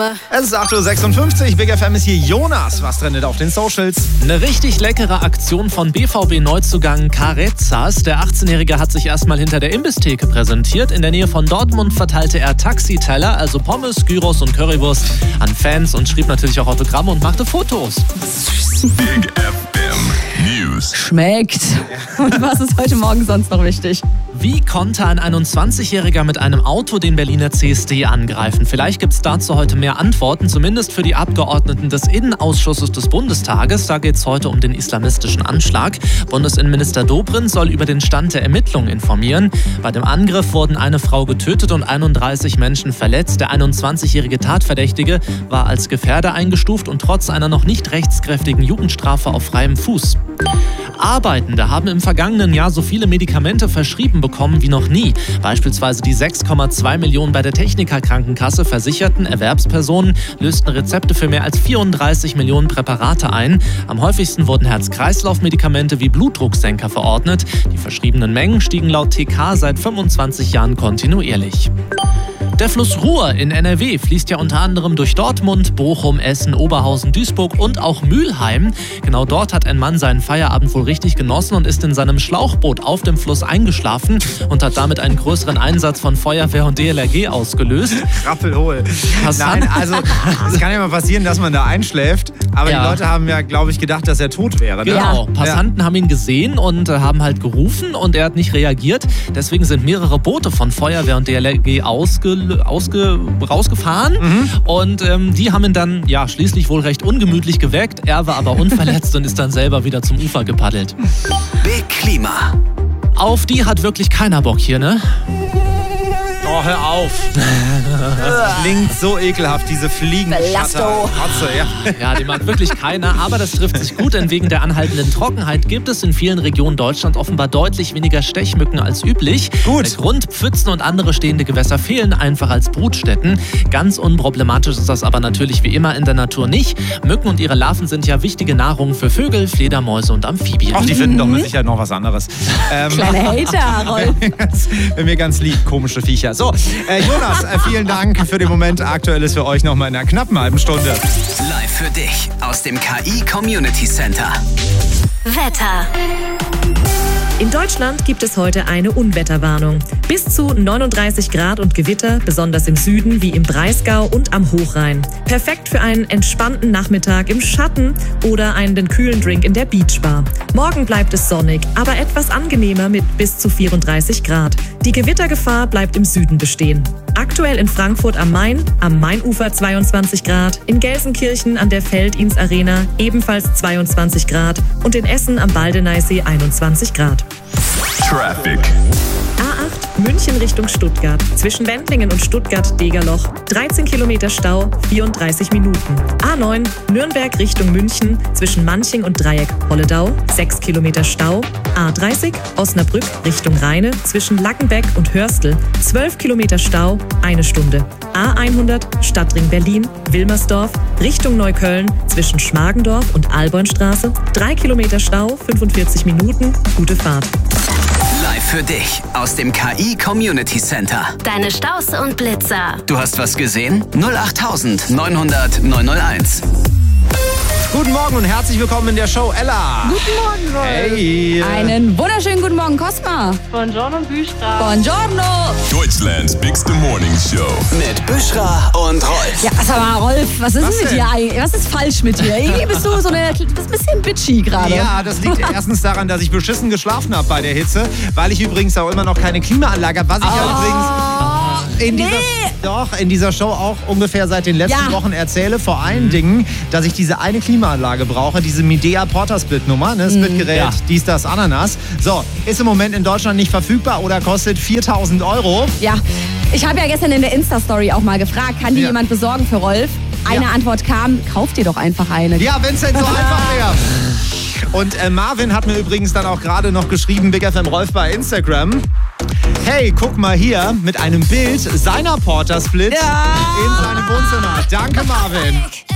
Es ist 8.56 Uhr, Big FM ist hier. Jonas, was trendet auf den Socials? Eine richtig leckere Aktion von BVB-Neuzugang Carezas. Der 18-Jährige hat sich erstmal hinter der Imbisstheke präsentiert. In der Nähe von Dortmund verteilte er Taxiteller, also Pommes, Gyros und Currywurst, an Fans und schrieb natürlich auch Autogramme und machte Fotos. Big FM News. Schmeckt. Und was ist heute Morgen sonst noch wichtig? Wie konnte ein 21-Jähriger mit einem Auto den Berliner CSD angreifen? Vielleicht gibt es dazu heute mehr Antworten, zumindest für die Abgeordneten des Innenausschusses des Bundestages. Da geht es heute um den islamistischen Anschlag. Bundesinnenminister Dobrindt soll über den Stand der Ermittlungen informieren. Bei dem Angriff wurden eine Frau getötet und 31 Menschen verletzt. Der 21-jährige Tatverdächtige war als Gefährder eingestuft und trotz einer noch nicht rechtskräftigen Jugendstrafe auf freiem Fuß. Arbeitende haben im vergangenen Jahr so viele Medikamente verschrieben bekommen wie noch nie. Beispielsweise die 6,2 Millionen bei der Techniker-Krankenkasse versicherten Erwerbspersonen lösten Rezepte für mehr als 34 Millionen Präparate ein. Am häufigsten wurden Herz-Kreislauf-Medikamente wie Blutdrucksenker verordnet. Die verschriebenen Mengen stiegen laut TK seit 25 Jahren kontinuierlich. Der Fluss Ruhr in NRW fließt ja unter anderem durch Dortmund, Bochum, Essen, Oberhausen, Duisburg und auch Mülheim. Genau dort hat ein Mann seinen Feierabend wohl richtig genossen und ist in seinem Schlauchboot auf dem Fluss eingeschlafen und hat damit einen größeren Einsatz von Feuerwehr und DLRG ausgelöst. Rappelhohl. Nein, also es kann ja mal passieren, dass man da einschläft, aber die Leute haben ja, glaube ich, gedacht, dass er tot wäre. Ne? Genau, Passanten haben ihn gesehen und haben halt gerufen und er hat nicht reagiert. Deswegen sind mehrere Boote von Feuerwehr und DLRG rausgefahren und die haben ihn dann schließlich wohl recht ungemütlich geweckt. Er war aber unverletzt und ist dann selber wieder zum Ufer gepaddelt. Big Klima. Auf die hat wirklich keiner Bock hier, ne? Oh, hör auf. Das klingt so ekelhaft, diese Fliegenschatter. Ja, die mag wirklich keiner, aber das trifft sich gut, denn wegen der anhaltenden Trockenheit gibt es in vielen Regionen Deutschlands offenbar deutlich weniger Stechmücken als üblich. Gut. Der Grund, Pfützen und andere stehende Gewässer fehlen einfach als Brutstätten. Ganz unproblematisch ist das aber natürlich wie immer in der Natur nicht. Mücken und ihre Larven sind ja wichtige Nahrung für Vögel, Fledermäuse und Amphibien. Ach, die finden doch mit Sicherheit noch was anderes. Kleine Hater, Rolf. Wenn mir ganz lieb, komische Viecher. So, Jonas, vielen Dank für den Moment. Aktuell ist für euch noch mal in einer knappen halben Stunde. Live für dich aus dem KI Community Center. Wetter. In Deutschland gibt es heute eine Unwetterwarnung. Bis zu 39 Grad und Gewitter, besonders im Süden wie im Breisgau und am Hochrhein. Perfekt für einen entspannten Nachmittag im Schatten oder einen kühlen Drink in der Beachbar. Morgen bleibt es sonnig, aber etwas angenehmer mit bis zu 34 Grad. Die Gewittergefahr bleibt im Süden bestehen. Aktuell in Frankfurt am Main, am Mainufer 22 Grad, in Gelsenkirchen an der Feldins Arena ebenfalls 22 Grad und in Essen am Baldeneysee 21 Grad. Traffic. A8 München Richtung Stuttgart. Zwischen Wendlingen und Stuttgart-Degerloch 13 Kilometer Stau, 34 Minuten. A9 Nürnberg Richtung München. Zwischen Manching und Dreieck Holledau 6 Kilometer Stau. A30 Osnabrück Richtung Rheine. Zwischen Lackenbeck und Hörstel 12 Kilometer Stau, 1 Stunde. A100 Stadtring Berlin, Wilmersdorf Richtung Neukölln. Zwischen Schmargendorf und Albornstraße 3 Kilometer Stau, 45 Minuten. Gute Fahrt. Live für dich aus dem KI Community Center. Deine Staus und Blitzer. Du hast was gesehen? 08000 900 901. Guten Morgen und herzlich willkommen in der Show, Ella. Guten Morgen, Rolf. Hey. Einen wunderschönen guten Morgen, Cosma. Buongiorno, Büschra. Buongiorno. Deutschlands Bigste Morning Show. Mit Büschra und Rolf. Ja, sag mal, Rolf, was ist denn mit dir eigentlich? Was ist falsch mit dir? Irgendwie bist du das ist ein bisschen bitchy gerade. Ja, das liegt erstens daran, dass ich beschissen geschlafen habe bei der Hitze, weil ich übrigens auch immer noch keine Klimaanlage habe, was ich ja übrigens in dieser Show auch ungefähr seit den letzten Wochen erzähle. Vor allen Dingen, dass ich diese eine Klimaanlage brauche, diese Midea Porter-Split-Nummer, ne? Split-Gerät, dies, das, Ananas. So, ist im Moment in Deutschland nicht verfügbar oder kostet 4.000 €. Ja, ich habe ja gestern in der Insta-Story auch mal gefragt, kann die jemand besorgen für Rolf? Eine Antwort kam, kauf dir doch einfach eine. Ja, wenn es denn so einfach wäre. Und Marvin hat mir übrigens dann auch gerade noch geschrieben, Big FM Rolf bei Instagram. Hey, guck mal hier mit einem Bild seiner Porter-Split in seinem Wohnzimmer. Danke, Marvin.